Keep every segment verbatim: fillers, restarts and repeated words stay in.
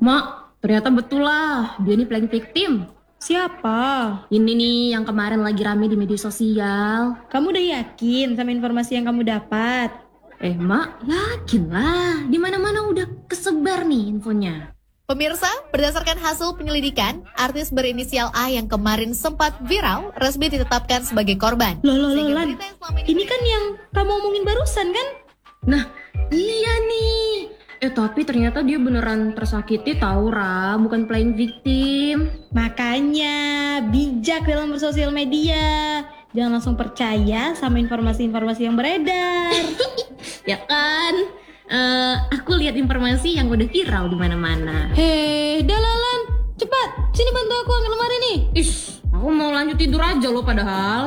Mak, ternyata betul lah, dia nih playing victim. Siapa? Ini nih yang kemarin lagi rame di media sosial. Kamu udah yakin sama informasi yang kamu dapat? Eh mak, yakin lah, di mana-mana udah kesebar nih infonya. Pemirsa, berdasarkan hasil penyelidikan, artis berinisial A yang kemarin sempat viral resmi ditetapkan sebagai korban. Loh, loh, loh, Sehingga Lan. berita yang selama ini Ini kan yang kamu omongin barusan kan? Nah, iya nih. Eh tapi ternyata dia beneran tersakiti tahu Ra, bukan playing victim. Makanya bijak dalam bersosial media. Jangan langsung percaya sama informasi-informasi yang beredar. Ya kan? Eh, aku lihat informasi yang udah viral di mana-mana. Hei, dalalan, cepat, sini bantu aku angkat lemari nih. Ish, aku mau lanjut tidur aja loh padahal.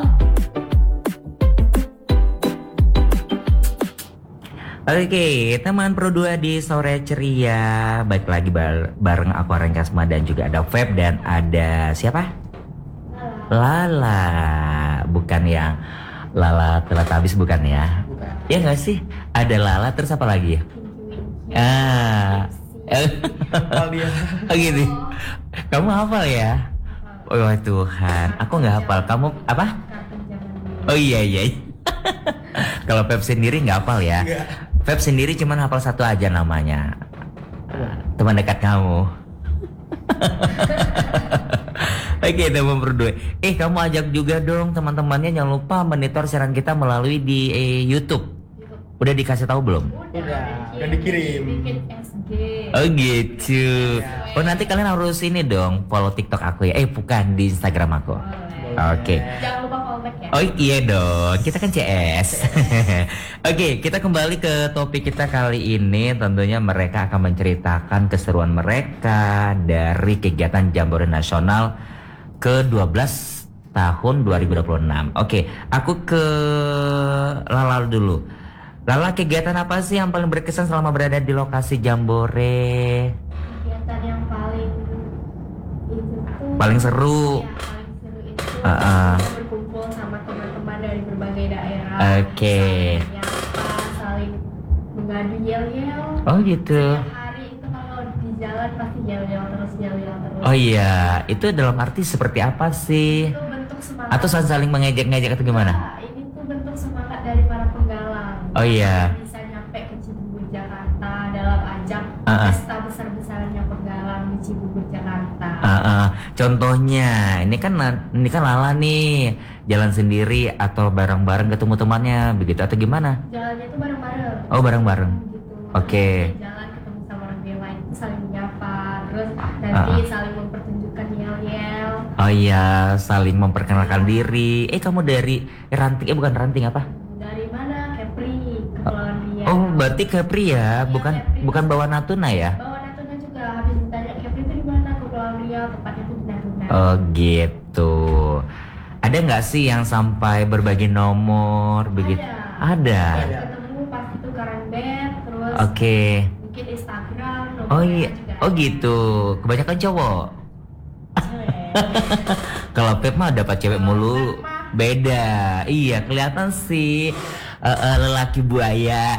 Oke, teman Pro dua di sore ceria. Baik lagi bar- bareng aku Aren Kasma dan juga ada Feb dan ada siapa? Lala. Bukan yang Lala Teletubbies bukan ya? Bukan. Ya nggak sih? Ada Lala terus apa lagi ya? Ah. Hafal dia. Oh gitu. Kamu hafal ya? Oh Tuhan, aku nggak hafal. Kamu apa? Oh iya iya. Kalau Feb sendiri nggak hafal ya? Enggak. Feb sendiri cuman hafal satu aja namanya. Teman dekat kamu. Oke, teman berdua. Eh, kamu ajak juga dong teman-temannya, jangan lupa monitor siaran kita melalui di eh, YouTube. Udah dikasih tahu belum? Udah, udah dikirim. Oh gitu. Oh nanti kalian harus ini dong follow TikTok aku ya. Eh bukan di Instagram aku. Oke. Jangan lupa follow back ya. Oh iya dong, kita kan C S. Oke, kita kembali ke topik kita kali ini. Tentunya mereka akan menceritakan keseruan mereka dari kegiatan Jambore Nasional ke dua belas tahun dua ribu dua puluh enam. Oke, aku ke Lala dulu. Lala, kegiatan apa sih yang paling berkesan selama berada di lokasi Jambore? Kegiatan yang paling itu tuh Paling seru. ya, paling seru itu Uh-uh. kita berkumpul sama teman-teman dari berbagai daerah. Oke. Saling menyapa, saling mengadu yel-yel. Oh gitu. Setiap hari itu kalau di jalan pasti yel-yel terus, yel-yel terus. Oh iya, itu dalam arti seperti apa sih? Itu bentuk semangat. Atau saling mengejek-ngejek atau gimana? Nah, ini tuh bentuk semangat dari para penggalang. Oh iya. Bisa nyampe ke Cibubur Jakarta dalam ajang Uh-uh. pesta besar-besarannya penggalang di Cibubur Jakarta. Ah, ah. Contohnya, ini kan ini kan Lala nih jalan sendiri atau bareng-bareng ketemu temannya begitu atau gimana? Jalannya itu bareng-bareng. Oh bareng-bareng. Gitu. Oke. Jalan ketemu sama orang yang lain itu saling menyapa, terus nanti Ah. saling mempertunjukkan yel-yel. Oh iya, saling memperkenalkan diri. Eh kamu dari eh, ranting? Eh bukan ranting apa? Dari mana? Kepri, Kepulauan Riau. Oh berarti Kepri ya, bukan Kepri. bukan bawa Natuna ya? Bawa Natuna juga. Habis ditanya Kepri itu di mana? Kepulauan Riau, tepatnya itu di Natuna. Oh gitu. Ada nggak sih yang sampai berbagi nomor begitu? Ada. Yang ketemu pas itu Karangbet, terus Oke. mungkin Instagram. Oh nomornya iya. juga Oh ada. gitu. Kebanyakan cowok. Cewek. Kalau Pep mah dapat cewek mulu. Beda. Iya, kelihatan sih eh, eh, lelaki buaya.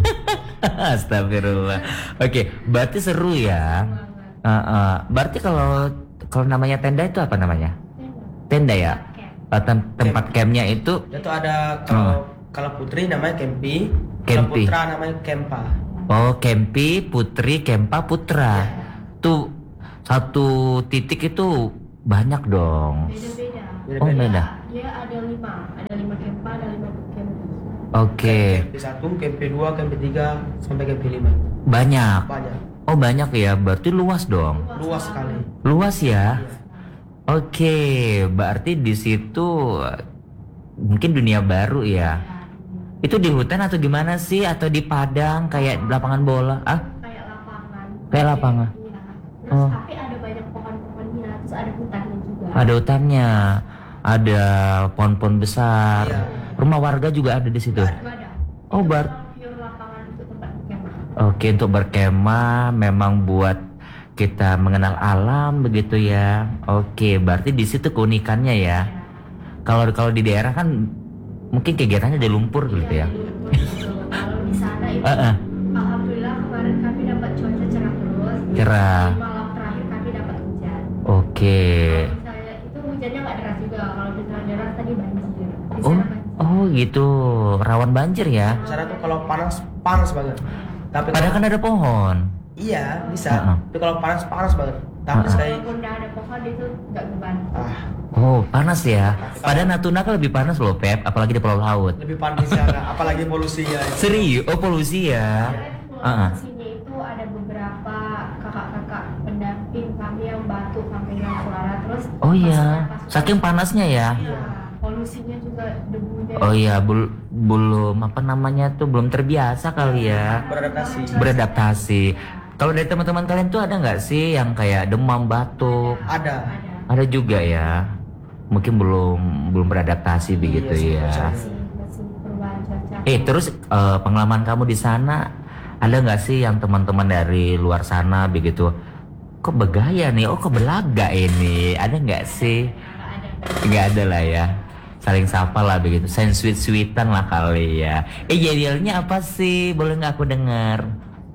Astagfirullah. Oke, berarti seru ya. Eh, eh, berarti kalau kalau namanya tenda itu apa namanya? Tenda ya. Eh, tem- tempat campnya itu. Itu ada kalau kalau putri namanya Kempi, kalau Kempi. putra namanya Kempa. Oh, Kempi, Putri, Kempa, Putra. Tuh satu titik itu banyak dong. Beda-beda. Oh, beda. Dia ada lima, ada lima kempa, ada lima kempi. Oke, Kempi satu, Kempi dua, Kempi tiga, sampai Kempi lima. banyak. Banyak, Oh, banyak ya. Berarti luas dong. luas sekali. Luas ya. Oke, berarti di situ eh, mungkin dunia baru ya. Itu di hutan atau gimana sih? Atau di padang kayak lapangan bola? Ah, Kayak lapangan. Kayak lapangan. Iya. Terus Oh. tapi ada banyak pohon-pohonnya, terus ada hutannya juga. ada hutannya, ada pohon-pohon besar. Iya. Rumah warga juga ada di situ. Itu ada. Oh, Itu bar. memang pure lapangan untuk tempat berkemah. Oke, untuk berkemah memang buat kita mengenal alam begitu ya. Oke, berarti di situ keunikannya ya. Kalau kalau di daerah kan mungkin kegiatannya di lumpur gitu ya. Kalau di sana itu Heeh. alhamdulillah kemarin kami dapat cuaca cerah terus. Cerah. Lima Oke. Kalau misalnya itu hujannya nggak deras juga. Kalau misalnya deras tadi banjir. Di Oh, sana banjir. oh gitu. Rawan banjir ya. Di sana tuh kalau panas panas banget. Tapi Padahal kan ada pohon. iya bisa. Uh-uh. Tapi kalau panas panas banget. Tapi Uh-uh. sekali Walaupun udah ada pohon itu nggak beban. ah Oh, panas ya. Padahal Natuna kan lebih panas loh, Pep, apalagi di Pulau Laut. lebih panas di sana. Apalagi polusinya. Serius? Oh, polusi ya. Uh-uh. Di sini itu ada beberapa kakak-kakak pendamping kami yang batuk sampai hilang suara terus. Oh iya, pasukan-pasukan- saking panasnya ya. Iya, polusinya juga debunya. Oh iya, bul- belum apa namanya tuh belum terbiasa kali ya. Beradaptasi. Beradaptasi. Kalau dari teman-teman kalian tuh ada nggak sih yang kayak demam, batuk? Ada. Ada juga ya. Mungkin belum belum beradaptasi begitu sih, ya. Masih, masih perubahan cuaca. Eh terus eh, pengalaman kamu di sana ada nggak sih yang teman-teman dari luar sana begitu? Kok begaya nih? Oh kok belaga ini? Ada nggak sih? Nggak ada lah ya. Saling sapa lah begitu. Saling sweet-sweetan lah kali ya. Eh jadinya apa sih? Boleh nggak aku dengar?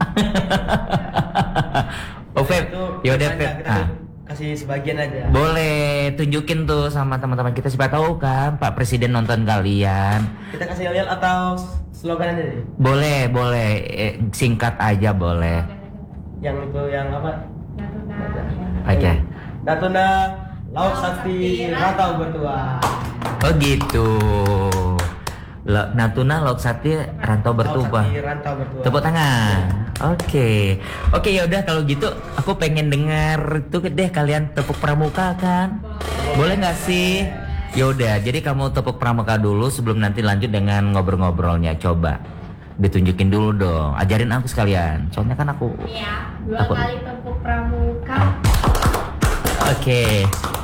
Oh Feb, Itu yaudah aja, Feb. kita Ah. kasih sebagian aja. Boleh tunjukin tuh sama teman-teman kita, siapa tahu kan Pak Presiden nonton kalian. Kita kasih lihat atau slogan aja nih. Boleh, boleh. Eh, singkat aja boleh. Yang itu yang apa? Natuna. Oke. Natuna Laut Sakti Rantau Bertuah. Oh gitu. Lo- Natuna Laut Sakti Rantau Bertuah. Laut Sakti Rantau Bertuah. Tepuk tangan. Oke. Oke ya udah kalau gitu aku pengen dengar tuh deh kalian tepuk pramuka kan? Boleh nggak sih? Ya udah, jadi kamu tepuk pramuka dulu sebelum nanti lanjut dengan ngobrol-ngobrolnya. Coba ditunjukin dulu dong. Ajarin aku sekalian. Soalnya kan aku Ya, dua Aku- kali tepuk pramuka. Oke.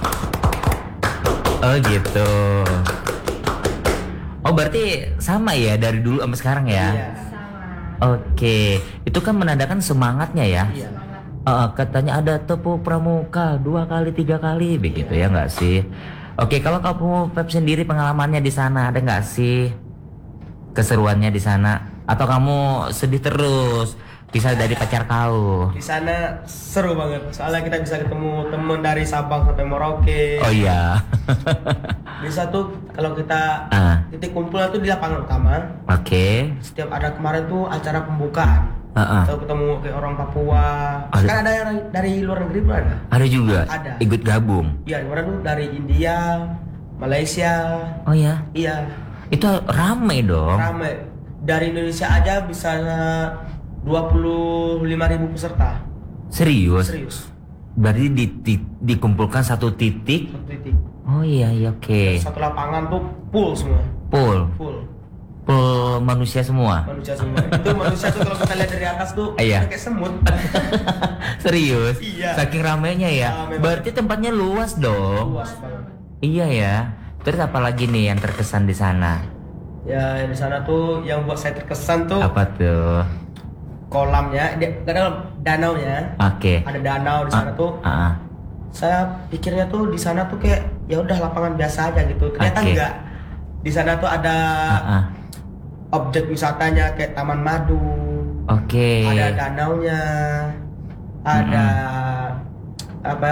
Oh gitu. Oh berarti sama ya dari dulu sampai sekarang ya? Iya. Sama. Oke, itu kan menandakan semangatnya ya. Iya. Eh, katanya ada tepuk pramuka dua kali tiga kali begitu ya nggak sih? Oke, kalau kamu Pep sendiri pengalamannya di sana ada nggak sih keseruannya di sana? Atau kamu sedih terus? Bisa dari pacar kau? Di sana seru banget. Soalnya kita bisa ketemu temen dari Sabang sampai Merauke. Oh iya. Bisa tuh kalau kita Ah. titik kumpulnya tuh di lapangan utama. Oke. Setiap ada kemarin tuh acara pembukaan. Ah, ah. Kita ketemu kayak orang Papua. Ada- Kan ada yang dari luar negeri pun ada. Ada juga. Ada. Ikut gabung. Iya, kemarin tuh dari India, Malaysia. Oh ya. Iya, Itu rame dong. ramai. Dari Indonesia aja bisa dua puluh lima ribu peserta. Serius? Serius. Berarti di, di- dikumpulkan satu titik. Satu titik. Oh iya iya oke. Satu lapangan tuh full semua. Full, Full. full manusia semua. Manusia semua. Itu manusia tuh kalau kita lihat dari atas tuh Iya. kayak semut. Serius? Iya. Saking ramainya ya. Rame banget. Berarti tempatnya luas dong. Luas banget. Iya ya. Terus apa lagi nih yang terkesan di sana? Ya di sana tuh yang buat saya terkesan tuh Apa tuh? kolamnya, dia ada danaunya. Oke. Ada danau di sana tuh. Ah, ah. Saya pikirnya tuh di sana tuh kayak ya udah lapangan biasa aja gitu. Ternyata Oke. enggak. Di sana tuh ada Ah, ah. objek wisatanya kayak taman madu. Oke. Ada danaunya. Ada apa?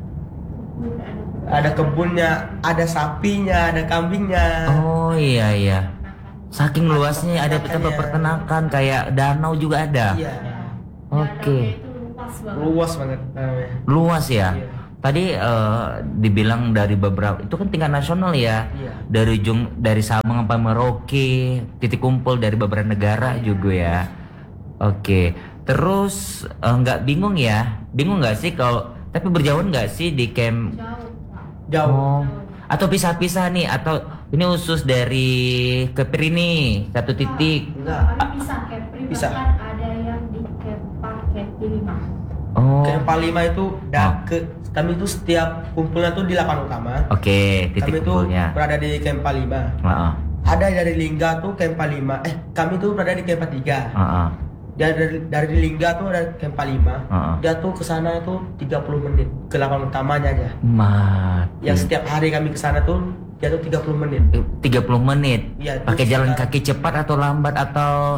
Ada kebunnya, ada sapinya, ada kambingnya. Oh iya iya. Saking luasnya ada tempat Peternakannya. peternakan kayak danau juga ada. Iya. Oke. Danaunya itu luas banget. Luas banget namanya. Luas ya. Iya. Tadi eh, dibilang dari beberapa itu kan tingkat nasional ya. Iya. Dari ujung dari Sabang sampai Merauke, titik kumpul dari beberapa negara juga ya. Oke. Terus eh, nggak bingung ya? Bingung nggak sih kalau tapi berjauhan nggak sih di camp? Jauh, Pak. Jauh. Oh. Atau pisah-pisah nih atau ini khusus dari Kepri nih satu titik. Enggak. Ada pisah Kepri, Pisah. bahkan ada yang di Kepar Kepri lima. Oh. Camp lima itu da- ke kami itu setiap kumpulnya tuh di lapangan utama. Oke, titik Kami tuh kumpulnya. berada di camp lima. Heeh. Ada dari Lingga tuh camp lima. Eh, kami tuh berada di camp tiga. Heeh. Dia dari dari Lingga tuh ada camp lima. Heeh. Dia tuh ke sana tuh tiga puluh menit ke lapangan utamanya aja. Mati. Yang setiap hari kami ke sana tuh dia tuh tiga puluh menit. tiga puluh menit. Iya, Pakai terus jalan kita- kaki cepat atau lambat atau Biasa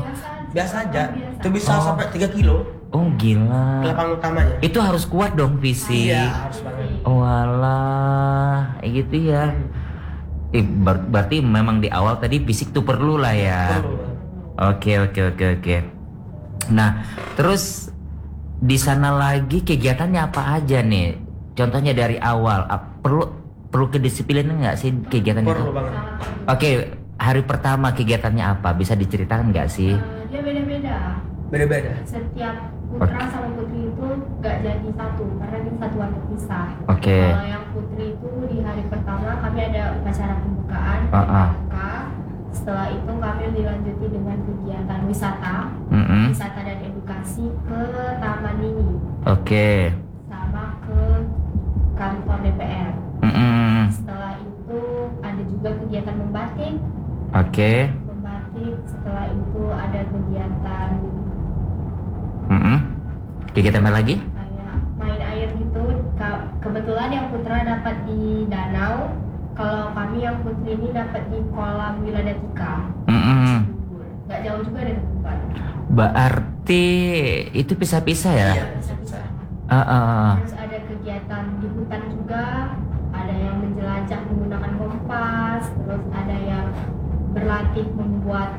biasa aja. Biasa. Itu bisa Oh. sampai tiga kilo Oh gila. lapangan utamanya. Itu harus kuat dong fisik. Iya, harus banget. Oh alah, eh, gitu ya. Eh, ber- berarti memang di awal tadi fisik tuh perlu lah ya. Perlu. Oke oke oke oke. Nah terus di sana lagi kegiatannya apa aja nih? Contohnya dari awal ap- perlu perlu kedisiplinan nggak sih kegiatan itu? Perlu banget. Oke, hari pertama kegiatannya apa? Bisa diceritakan nggak sih? Eh, dia beda-beda. Beda-beda. Setiap putra sama putri itu gak jadi satu karena dia satuan terpisah. Oke. Kalau yang putri itu di hari pertama kami ada upacara pembukaan Ah, ah. pramuka. Setelah itu kami dilanjuti dengan kegiatan wisata, Mm-mm. wisata dan edukasi ke Taman Mini Oke. sama ke kantor D P R. Mm-mm. Setelah itu ada juga kegiatan membatik. Oke. Membatik. Setelah itu ada kegiatan Mm-mm. Kegiatan apa lagi? kayak main air gitu. Ka- Kebetulan yang putra dapat di danau, kalau kami yang putri ini dapat di kolam Wiladatika. Mm-mm. Gak jauh juga dari tempat. Berarti itu pisah-pisah ya? Iya, bisa-bisa. Ah, ah, ah. Terus ada kegiatan di hutan juga, ada yang menjelajah menggunakan kompas, terus ada yang berlatih membuat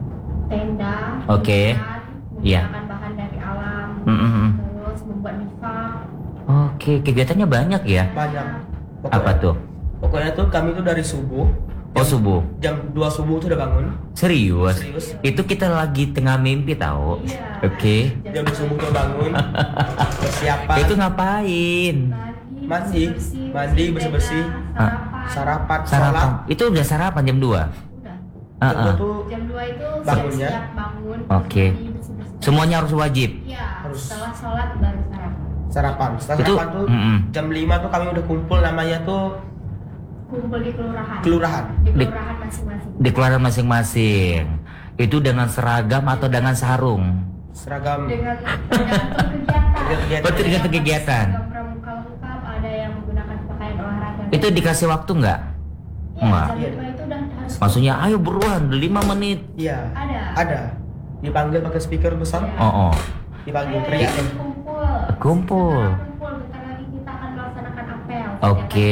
tenda, Oke. hutan, Iya. menggunakan bahan dari alam, Mm-mm. terus membuat bivak. Oke, kegiatannya banyak ya? Banyak. Apa tuh? Pokoknya tuh kami tuh dari subuh. Oh subuh. Jam dua subuh tuh udah bangun. Serius? Serius. Itu kita lagi tengah mimpi tahu. Iya. Oke. Jam dua subuh tuh bangun. Persiapan. Itu ngapain? Mandi, bersih-bersih, mandi, bersih bersih-bersih. tenda, sarapan. Sarapan, sholat. Sarapan. Itu udah sarapan jam dua. Udah. Ah, Jam dua ah. tuh Jam dua itu Bangunnya. siap-siap bangun. Oke. mandi, bersih-bersih. Semuanya harus wajib. Iya, Harus. setelah sholat baru sarapan. sarapan. Setelah Itu, sarapan tuh mm-mm. jam lima tuh kami udah kumpul, namanya tuh Kumpul di kelurahan. kelurahan. Di Di- kelurahan masing-masing. Di keluarga masing-masing. Itu dengan seragam atau dengan sarung? Seragam. Dengan tergantung kegiatan. Kegiatan. Oh, tergantung kegiatan. Seragam pramuka lengkap, ada yang menggunakan pakaian olahraga. Itu dikasih waktu nggak? Iya, Enggak. jam lima itu udah harus. Maksudnya ayo buruan lima menit. Iya. Ada. Ada. Dipanggil pakai speaker besar. Iya. Oh, oh. Dipanggil Ayo, teriak. ayo, kumpul. Kumpul. Setelah kumpul, bentar lagi kita akan melaksanakan apel. Oke.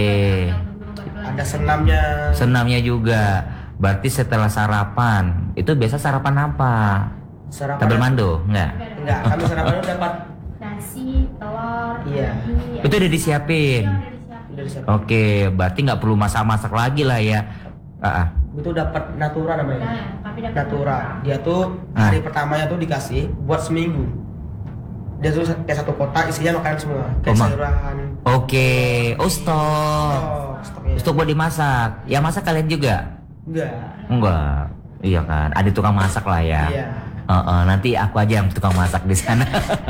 Ada senamnya. Senamnya juga. Berarti setelah sarapan, itu biasa sarapan apa? Sarapan. Tabel mando? Enggak. Enggak, kami sarapan udah dapat. Nasi, telur, Iya. mie, Itu udah disiapin. Iya, udah disiapin. Udah disiapin. Oke, berarti nggak perlu masak-masak lagi lah ya. Ah, ah. Itu dapat natura namanya. Nah, kami dapat Natura. Dia tuh Ah. hari pertamanya tuh dikasih buat seminggu. Dia tuh kayak satu kotak isinya makanan semua, kayak Oh, ma- sayuran. Oke, oh stok. Oh, stoknya. Stok buat dimasak. Yang masak kalian juga? Enggak. Enggak. Iya kan, ada tukang masak lah ya. Iya. Heeh, nanti aku aja yang tukang masak di sana.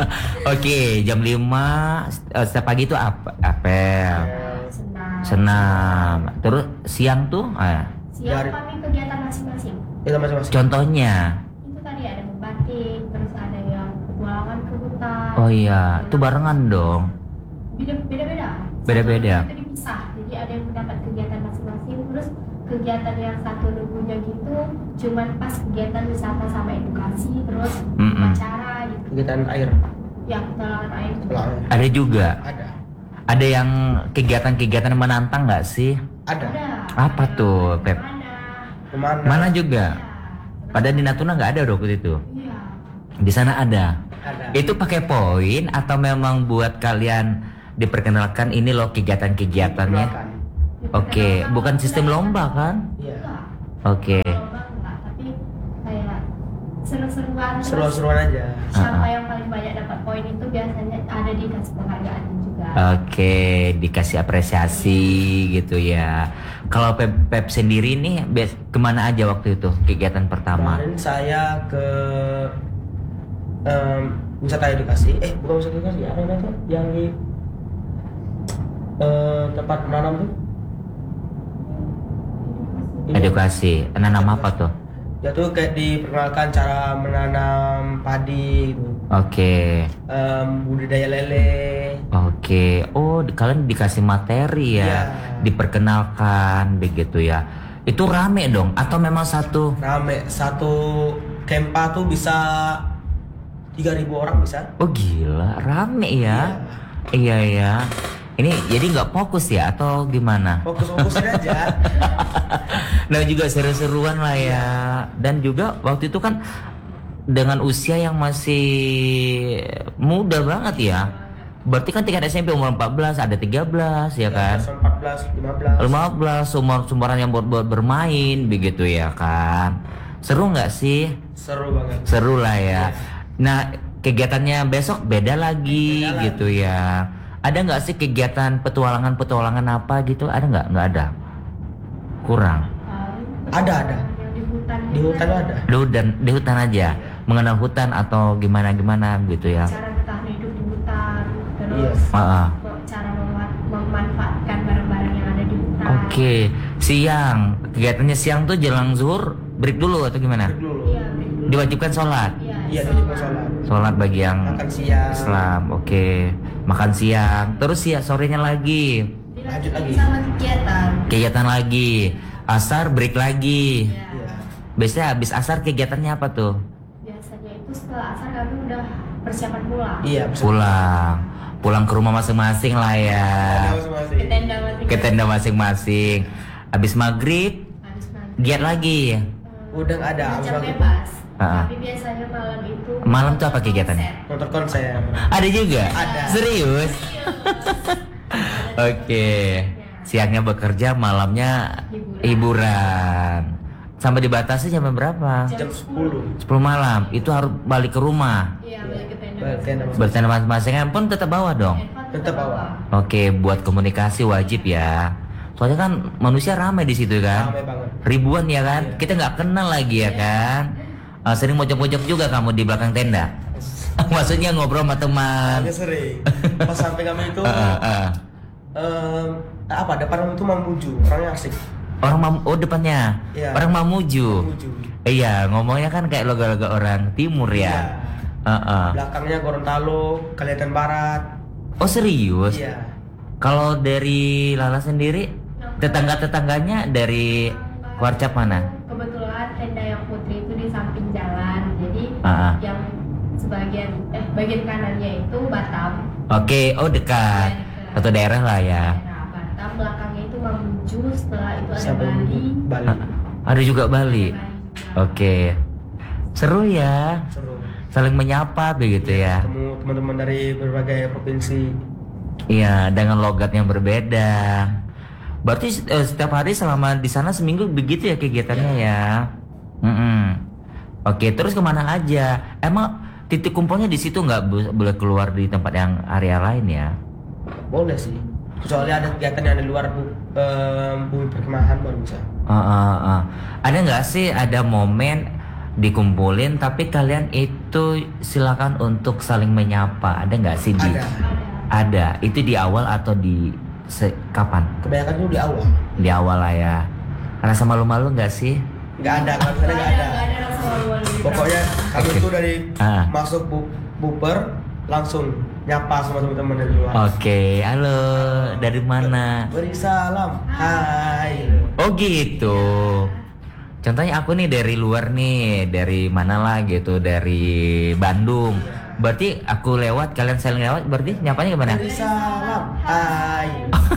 Oke, jam lima eh, setiap pagi itu apa? Apel, senam. senam. Terus siang tuh, eh, Siang Dari- kami kegiatan masing-masing. Itu masing-masing. contohnya. Itu tadi ada membatik, terus ada yang petualangan ke hutan. Oh iya, itu barengan dong. Beda- Beda-beda. Beda-beda. Satu itu dipisah. Jadi ada yang mendapat kegiatan masing-masing. Terus kegiatan yang satu nunggunya gitu, cuman pas kegiatan wisata sama edukasi, terus Mm-mm. acara gitu. Kegiatan air. Ya, petualangan air juga. Pulang. Ada juga. Ada. Ada yang kegiatan-kegiatan yang menantang nggak sih? Ada. Ada. Apa Ada tuh, yang Pep? Mana? Kemana? Mana juga? Iya. Padahal di Natuna nggak ada waktu itu. Iya. Di sana ada. Ada. Itu pakai poin atau memang buat kalian diperkenalkan ini loh kegiatan-kegiatannya? Makan. Oke, bukan sistem lomba kan? Iya. Enggak. Oke. Lomba enggak, tapi kayak seru-seruan. Terus Seru-seruan aja. siapa Ah, ah. yang paling banyak dapat poin itu biasanya ada dikasih penghargaan juga. Oke, dikasih apresiasi gitu ya. Kalau Pep, Pep sendiri nih bes- kemana aja waktu itu kegiatan pertama? Kemarin saya ke em, wisata edukasi. Eh, bukan wisata edukasi, apa namanya tuh? Yang di eh, tempat menanam tuh? Ini. Edukasi. Nanam apa tuh? Ya tuh kayak diperkenalkan cara menanam padi gitu. Oke. Em, budidaya lele. Oke. Oh, di- kalian dikasih materi ya. Iya. Diperkenalkan begitu ya. Itu rame dong atau memang satu? Rame satu Kempa tuh bisa tiga ribu orang bisa. Oh gila, rame ya. Iya ya. Ini jadi nggak fokus ya atau gimana? Fokus-fokusin aja. Nah juga seru-seruan lah ya. Dan juga waktu itu kan dengan usia yang masih muda banget ya. Berarti kan tingkat S M P umur empat belas, ada tiga belas ya kan? empat belas, lima belas. lima belas umur-umuran yang buat buat bermain begitu ya kan. Seru nggak sih? Seru banget. Seru lah ya. Nah kegiatannya besok beda lagi Beda gitu ya. Ada nggak sih kegiatan petualangan-petualangan apa gitu? Ada nggak? Nggak ada. Kurang. Ada ada. Yang di hutan Di juga hutan ada. Di hutan, di hutan aja. Mengenal hutan atau gimana-gimana gitu ya. cara bertahan hidup di hutan, Iya. terus Ah, ah. cara mema- memanfaatkan barang-barang yang ada di hutan. Oke, siang. Kegiatannya siang tuh jelang zuhur break dulu atau gimana? Break dulu. Iya, break dulu. Diwajibkan sholat. Iya, Iya, sholat. di juga sholat. Sholat bagi yang Makan siang. Islam. Oke, makan siang. Terus ya sorenya lagi. Lanjut lagi. Sama kegiatan. Kegiatan lagi. Asar break lagi. Ya. Iya. Biasanya habis asar kegiatannya apa tuh? Biasanya itu setelah asar kami udah persiapan pulang. Iya, bisa. Pulang. Pulang ke rumah masing-masing lah ya. Ada masing-masing. Ke tenda masing-masing. Ke tenda masing-masing. Habis maghrib Habis maghrib. giat lagi. Udah nggak ada. Belajar Habis maghrib. bebas. Ah. Tapi biasanya malam itu Malam tuh apa kegiatannya? konser. Nonton konser. Ada juga? Ada. Serius? Oke. Siangnya bekerja, malamnya hiburan. Sampai dibatasi jam berapa? Jam sepuluh. sepuluh malam. Itu harus balik ke rumah. Iya, balik ke tenda. Balik tenda masing-masing. Bertanda masing-masing pun tetap bawa dong. Handphone Tetap bawa. Oke, buat komunikasi wajib ya. Soalnya kan manusia ramai di situ kan. Ramai banget. Ribuan ya kan. Kita nggak kenal lagi ya kan. Eh, sering mojok-mojok juga kamu di belakang tenda. Maksudnya ngobrol sama teman. Hanya sering. Pas sampai kami itu Eh, eh, eh. em, apa depan kami itu Mamuju, orangnya asik. Orang Mam- oh depannya. Iya. Orang Mamuju. Mamuju. Iya, ngomongnya kan kayak logo-logo orang timur ya. Iya. Heeh. Belakangnya Gorontalo, Kalimantan Barat. Oh serius? Iya. Kalau dari Lala sendiri, tetangga-tetangganya dari Warcap mana? Kebetulan tenda yang putri itu di samping jalan. Jadi Ah. yang sebagian eh bagian kanannya itu Batam. Oke, oh dekat. Iya, Satu daerah lah ya. Daerah Batam, belakangnya itu Mamuju, setelah itu ada Sampai Bali. Bali. Ah, ada juga Bali. Bali. Oke. Seru ya. Seru. Saling menyapa begitu ya. Ketemu teman-teman dari berbagai provinsi. Iya, dengan logat yang berbeda. Berarti eh, setiap hari selama di sana seminggu begitu ya kegiatannya ya. Mm-mm. Oke, terus kemana aja? Emang titik kumpulnya di situ nggak bu- boleh keluar di tempat yang area lain ya? Boleh sih. Kecuali ada kegiatan yang di luar bu, em, bumi perkemahan baru bisa. Ah, ah, ah. Ada nggak sih ada momen dikumpulin tapi kalian itu silakan untuk saling menyapa? Ada nggak sih di? Ada. Ada. Itu di awal atau di se- kapan? Kebanyakan itu di awal. Di awal lah ya. Rasa malu-malu nggak sih? Nggak ada, kalau misalnya nggak ada. Nggak ada rasa malu-malu di Pokoknya kami Oke. itu dari Ah. masuk bu, buper langsung nyapa sama teman-teman dari luar. Oke, halo, dari mana? Beri salam. Hai. Oh gitu. Contohnya aku nih dari luar nih, dari mana lah gitu, dari Bandung. Berarti aku lewat, kalian saling lewat, berarti nyapanya gimana? Beri salam. Hai.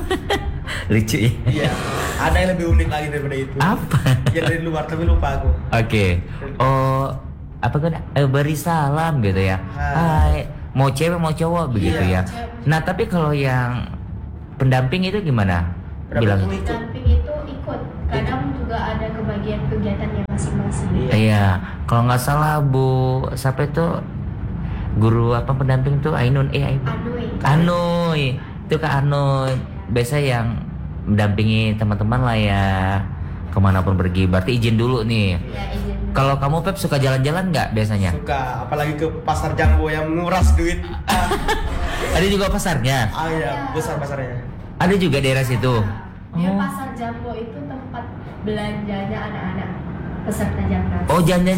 Lucu ya. Iya. Ada yang lebih unik lagi daripada itu. Apa? Yang dari luar tapi lupa aku. Oke. Oh, apa kan? Eh, beri salam gitu ya. Hai. Mau cewek mau cowok begitu Iya, ya. Nah tapi kalau yang pendamping itu gimana? Bilang. Berapa ikut? Pendamping itu ikut. Kadang juga ada kebagian kegiatannya masing-masing. Iya. Iya. Kalau nggak salah Bu, siapa itu guru apa pendamping tuh Ainun eh Ainun. Anuy. Anoy, itu Kak Anoy. Biasa yang mendampingi teman-teman lah ya kemanapun pergi. Berarti izin dulu nih. Ya, izin. Kalau kamu Pep suka jalan-jalan nggak biasanya? Suka, apalagi ke pasar Jambo yang nguras duit. Ah, Ada juga pasarnya. ah iya, besar pasarnya. Ada juga daerah situ. Dia Oh. pasar Jambo itu tempat belanjanya anak-anak peserta Jakpras. Oh jajan-jajan.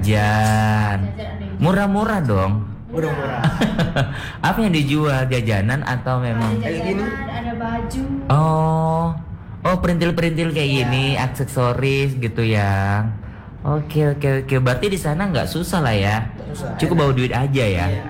Jajan ada yang Murah-murah dong. Murah-murah. Apa yang dijual jajanan atau memang? ada Kayak jajanan, gini. ada baju. Oh, oh perintil-perintil kayak gini, aksesoris gitu ya. Oke oke oke. Berarti di sana nggak susah lah ya. Nggak susah, Cukup enak. bawa duit aja ya. Iya.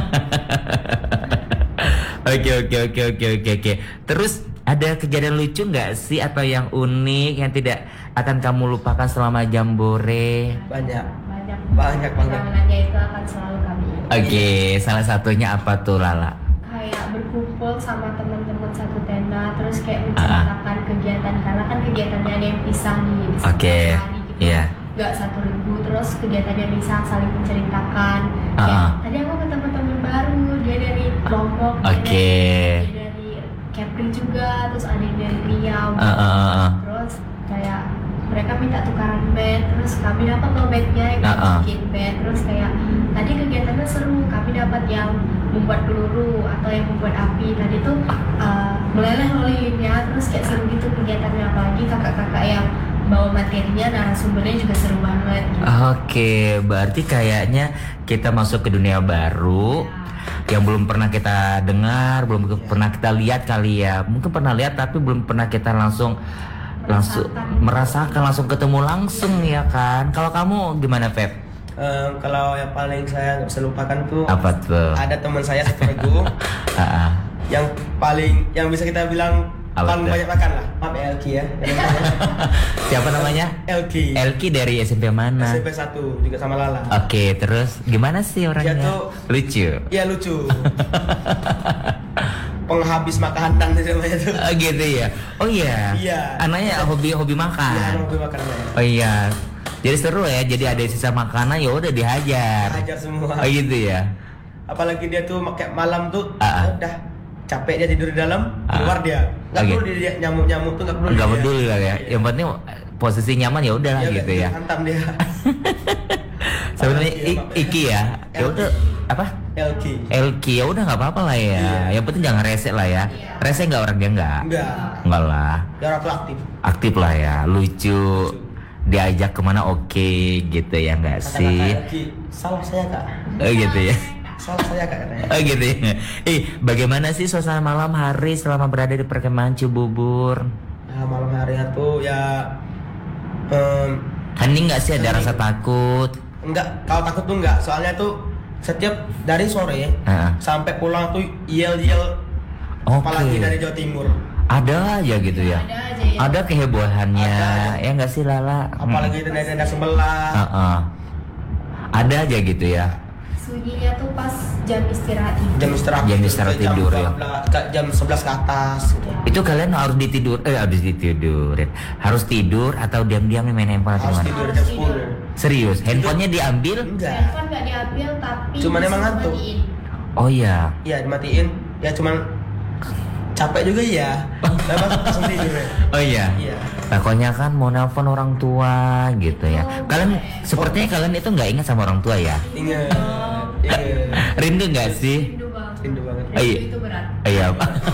Oke oke oke oke oke oke. Terus ada kejadian lucu nggak sih atau yang unik yang tidak akan kamu lupakan selama Jambore? Banyak. banyak Banyak banget. kenangannya itu akan selalu kami ingat. Oke, salah satunya apa tuh Lala? Kayak berkumpul sama teman-teman satu tenda terus kayak Ah. menceritakan kegiatan karena kan kegiatannya ada yang pisah nih di setiap Oke, hari gitu. iya. Nggak satu minggu terus kegiatannya bisa saling menceritakan. Ah. Kayak, tadi aku ketemu teman baru, dia dari Lombok, dia Oke. dari- dia dari Kepri juga, terus ada yang dari Riau. Ah, ah, ah, ah. Terus kayak mereka minta tukaran bed, terus kami dapat loh bednya yang Ah, ah. bikin bed, terus kayak tadi kegiatannya seru, kami dapat yang membuat peluru atau yang membuat api. Tadi tuh uh, meleleh lilinnya, terus kayak seru gitu kegiatannya, apalagi kakak-kakak yang bawa materinya, narasumbernya juga seru banget. Gitu. Oke, berarti kayaknya kita masuk ke dunia baru yang belum pernah kita dengar, belum ke- pernah kita lihat kali ya. Mungkin pernah lihat tapi belum pernah kita langsung langsung merasakan, langsung ketemu langsung ya kan. Kalau kamu gimana, Feb? Em, kalau yang paling saya nggak bisa lupakan tuh Apa tuh? ada teman saya satu regu Ah, ah. yang paling yang bisa kita bilang Apa paling tuh? banyak makan lah. Maaf ya, Elki ya. Siapa namanya? Elki. Elki dari S M P mana? S M P satu juga sama Lala. Oke, terus gimana sih orangnya? Dia tuh- Lucu. Iya lucu. Penghabis makanan itu namanya tuh. Oh gitu ya. Oh iya. Iya. Anaknya hobi-hobi makan. Iya, hobi makanannya. Oh iya. Jadi seru ya. Jadi ada sisa makanan ya udah dihajar. Hajar semua. Oh gitu ya. Apalagi dia tuh kayak malam tuh Ah, ah. udah capek dia tidur di dalam, Ah. keluar dia. Enggak Oke. perlu dia nyamuk-nyamuk tuh enggak perlu. Enggak dia. peduli lah ya. Yang penting posisi nyaman ya udah lah Iya, gitu dia ya. hantam dia. Sebenarnya Iya, I- Pak. Iki ya. Ya udah apa? Elki. Elki ya udah nggak apa-apa lah ya. Iya. Yang penting jangan rese lah ya. Rese nggak orang dia nggak? Enggak. Enggak lah. Dia orang tuh aktif. Aktif lah ya. Lucu. Diajak kemana oke gitu ya nggak Kata-kata sih? Elki, salah saya kak. Oh gitu ya. Salah saya kak katanya. Oh gitu ya. Eh, bagaimana sih suasana malam hari selama berada di perkemahan Cibubur? Nah, malam harinya tuh ya em, Hening nggak sih? Ada Hening. rasa takut? enggak, kalau takut tuh enggak. Soalnya tuh setiap dari sore Heeh. sampai pulang tuh yel-yel. Oke. Apalagi dari Jawa Timur. Ada aja gitu ya. Ada aja ya. Ada kehebohannya, Ada. ya nggak sih Lala? Apalagi dari daerah sebelah. Heeh. Ada aja gitu ya. Sunyinya tuh pas jam istirahat tidur. Jam istirahat. Jam istirahat Jam tidur, ya. dua belas, ke- Jam sebelas ke atas gitu. Itu kalian harus ditidur, eh harus ditidurin, harus tidur atau diam-diam nih main handphone atau Harus gimana? tidur Harus jam tidur. sepuluh. Serius, handphonenya diambil? Enggak. Handphone nggak diambil tapi Cuman emang disuruh ngantuk. matiin. Oh iya. Iya dimatiin. Ya cuman capek juga ya. Lepas langsung tidur ya. Oh iya. Iya. Takutnya kan mau nelpon orang tua gitu ya. Kalian sepertinya kalian itu nggak ingat sama orang tua ya? Ingat. Ingat. Rindu nggak sih? Rindu banget. Rindu banget. Oh iya. Itu berat. Oh iya.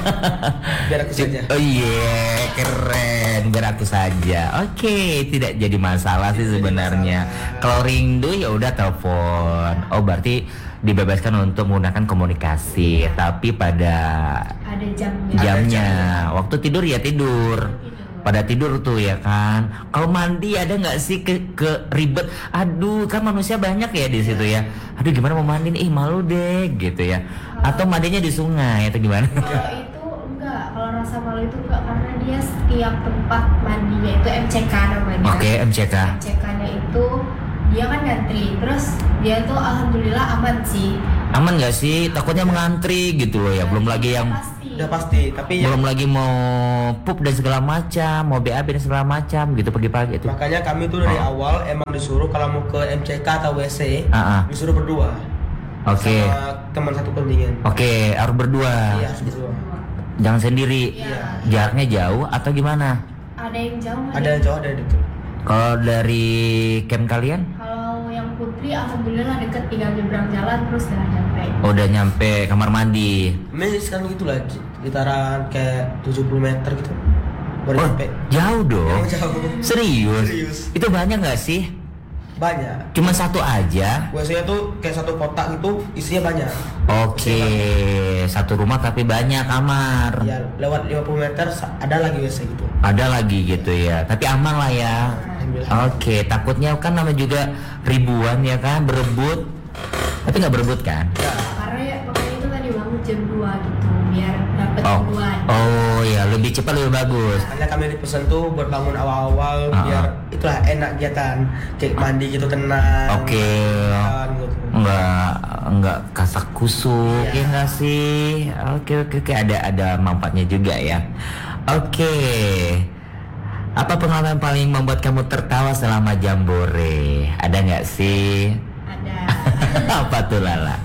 Biar aku saja. Oh iya, keren. Biar aku saja. Oke, tidak jadi masalah sih sebenarnya. Kalau rindu ya udah telepon. Oh berarti dibebaskan untuk menggunakan komunikasi, tapi pada Ada jamnya. jamnya. Waktu tidur ya tidur. Pada tidur tuh ya kan. Kalau mandi ada nggak sih ke, ke ribet? Aduh, kan manusia banyak ya di situ ya. Aduh, gimana mau mandi nih? Ih, malu deh gitu ya. Atau mandinya di sungai atau gimana? Kalau itu enggak, kalau rasa malu itu enggak karena dia setiap tempat mandinya itu M C K namanya. Oke, M C K. M C K-nya itu dia kan ngantri, terus dia tuh alhamdulillah aman sih. Aman nggak sih? Takutnya mengantri gitu loh ya. Belum lagi yang Pasti. Udah pasti, tapi ya, belum lagi mau pup dan segala macam, mau B A B dan segala macam gitu pagi-pagi itu. makanya kami tuh dari Oh. awal emang disuruh kalau mau ke M C K atau W C Ah, ah. disuruh berdua. Oke. Sama teman satu kontingen. Oke, harus berdua. Iya, harus berdua. Jangan sendiri. Iya. Jaraknya jauh atau gimana? Ada yang jauh, Ada yang jauh, ada yang dekat. Kalau dari camp kalian? Kalau yang putri alhamdulillah deket, tinggal nyebrang jalan terus udah nyampe. Oh, udah nyampe kamar mandi. Ini sekarang gitu lah, sekitaran kayak tujuh puluh meter gitu. Baru Oh, nyampe. jauh dong. Emang jauh. Serius? Serius. Itu banyak nggak sih? Banyak. Cuma satu aja. W C-nya tuh kayak satu kotak gitu, isinya banyak. Oke, satu rumah tapi banyak kamar. Ya, lewat lima puluh meter sa- ada lagi W C gitu. Ada lagi gitu ya. Tapi aman lah ya. Alhamdulillah. Oke, takutnya kan nama juga ribuan ya kan berebut. Tapi nggak berebut kan? Ya, Karena ya makanya itu tadi bangun jam dua gitu biar dapat Oh, duluan. oh ya lebih cepat lebih bagus. hanya kami dipesan tuh buat bangun awal-awal Ah. biar itulah enak kegiatan. Kayak mandi gitu tenang. Oke. Kan, gitu. Nggak nggak kasak kusuk Iya. ya nggak sih? Oke oke oke ada ada manfaatnya juga ya. Oke. Apa pengalaman paling membuat kamu tertawa selama jambore? Ada nggak sih? Ada Apa tuh Lala?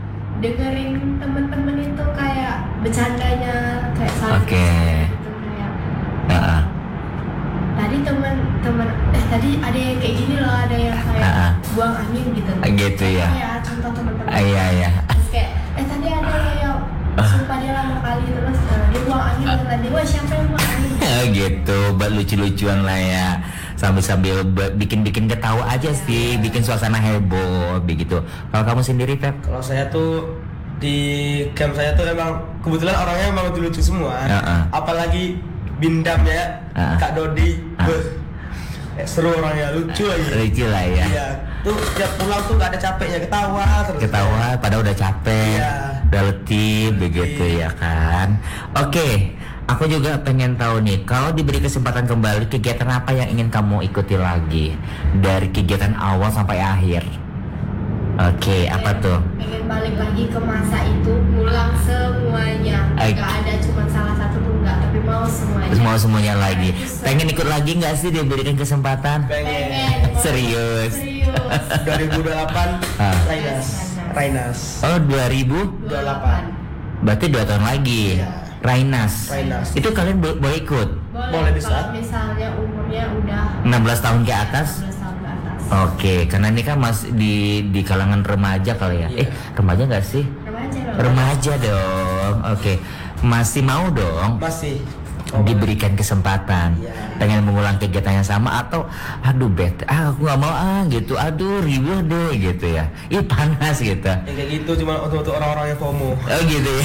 dengerin temen-temen itu kayak bercandanya kayak saling Oke. gitu kayak Heeh. tadi teman-teman eh tadi ada yang kayak gini loh, ada yang kayak Ah. buang angin gitu. Gitu ya. Ya contoh teman-teman. Ah, iya iya. Terus kayak eh tadi ada yang sumpah dia lama kali terus eh, dia buang angin dan tadi wah siapa yang buang angin? Oh gitu, buat lucu-lucuan lah ya. Sambil-sambil be- bikin-bikin ketawa aja sih, bikin suasana heboh begitu. Kalau kamu sendiri Pep? Kalau saya tuh di camp saya tuh emang kebetulan orangnya emang lucu-lucu semua. Heeh. Apalagi bindamnya Heeh. Kak Dodi. Ah. Beuh. Eh, seru orangnya, lucu lagi. Lucu lah ya. Iya. Tuh tiap pulang tuh gak ada capeknya, ketawa terus. Ketawa padahal udah capek, Iya. udah letih begitu ya kan. Oke, aku juga pengen tahu nih, kalau diberi kesempatan kembali, kegiatan apa yang ingin kamu ikuti lagi dari kegiatan awal sampai akhir? Oke, apa tuh? Pengen balik lagi ke masa itu, ngulang semuanya. Ay. Gak ada cuma salah satu tuh enggak, tapi mau semuanya. Mau semuanya lagi. Pengen ikut lagi nggak sih diberikan kesempatan? Pengen. Pengen. Serius? Serius. dua ribu dua puluh delapan Ah. Rainas. Rainas. Oh dua ribu? dua puluh delapan. Berarti dua tahun lagi. Iya. Rainas. Rainas. Itu kalian bo- boleh ikut? Boleh, Boleh bisa. kalau misalnya umurnya udah enam belas tahun ke atas? enam belas tahun ke atas. Oke, karena ini kan masih di di kalangan remaja kali ya. Iya. Eh, remaja nggak sih? Remaja loh. Remaja dong. Oke, masih mau dong Masih. diberikan kesempatan. Iya. Pengen mengulang kegiatan yang sama atau aduh bet, ah aku nggak mau ah gitu. Aduh ribuh deh gitu ya. Ih panas gitu. Yang kayak gitu cuma untuk, untuk orang-orang yang FOMO. Oh gitu ya.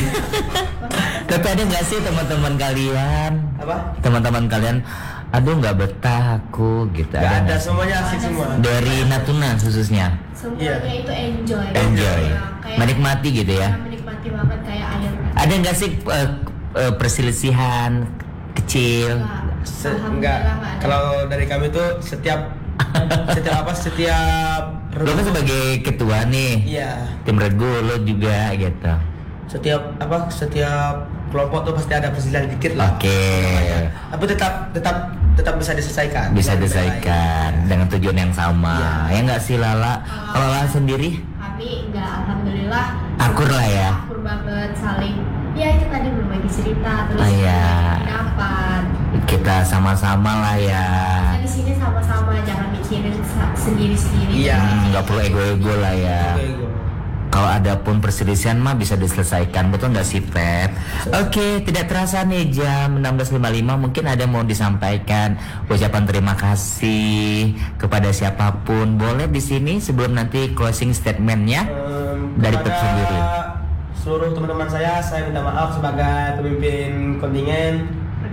Tapi ada nggak sih teman-teman kalian? Apa? Teman-teman kalian, aduh nggak betah aku gitu. Gak ada, nggak sih? semuanya asik Ada semua. Dari Natuna khususnya. Semuanya Iya. itu enjoy. Enjoy. Ya, kayak Menikmati gitu ya. ya, menikmati banget kayak air. Ada nggak sih eh, eh, perselisihan kecil? Se- Alhamdulillah enggak. nggak ada. Kalau dari kami tuh setiap setiap apa setiap Lo kan sebagai ketua nih, iya, tim regu lo juga gitu. setiap apa setiap kelompok tuh pasti ada perselisihan dikit lah. Oke, Tapi tetap tetap tetap bisa diselesaikan. bisa Dengan diselesaikan baik. dengan tujuan yang sama. Iya. Ya nggak sih Lala? Kalau Lala sendiri, Kami enggak, alhamdulillah. Akur lah ya. Akur banget, saling. Ya itu tadi berbagi cerita terus Ah, iya. dapat. kita sama-sama lah ya. Kita di sini sama-sama, jangan mikirin sa- sendiri-sendiri. Iya. Hmm, nggak perlu ego-ego lah ya. Oke, gue. Kalau ada pun perselisihan mah bisa diselesaikan, betul nggak sih Pep? Oke, tidak terasa nih jam enam belas lima puluh lima, mungkin ada mau disampaikan ucapan terima kasih kepada siapapun. Boleh di sini sebelum nanti closing statementnya Em, dari kepada Pep sendiri. seluruh teman-teman saya, saya minta maaf sebagai pemimpin kontingen,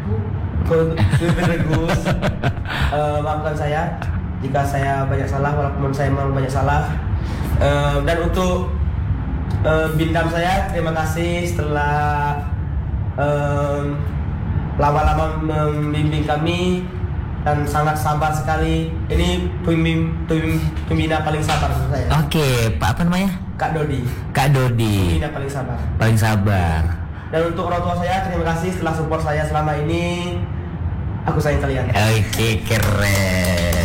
pemimpin regus. Eh, maafkan saya jika saya banyak salah, walaupun saya memang banyak salah. Eh, dan untuk eh, bintang saya, terima kasih setelah em, lama-lama membimbing kami dan sangat sabar sekali. Ini pemimpin, pemimpin pembina paling sabar menurut saya. Oke, Pak apa namanya? Kak Dodi, Kak Dodi, pembina paling sabar. paling sabar. Dan untuk orang tua saya, terima kasih setelah support saya selama ini. Aku sayang kalian. Oke, keren.